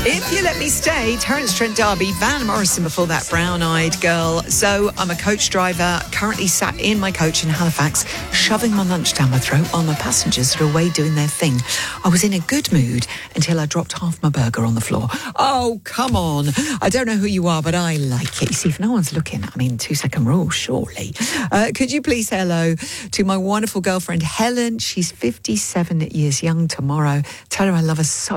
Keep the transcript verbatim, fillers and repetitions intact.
If You Let Me Stay, Terence Trent D'Arby, Van Morrison before that, Brown-Eyed Girl. So I'm a coach driver, currently sat in my coach in Halifax, shoving my lunch down my throat while my passengers are away doing their thing. I was in a good mood until I dropped half my burger on the floor. Oh, come on. I don't know who you are, but I like it. You see, if no one's looking, I mean, two-second rule, surely. Uh, could you please say hello to my wonderful girlfriend, Helen? She's fifty-seven years young tomorrow. Tell her I love her so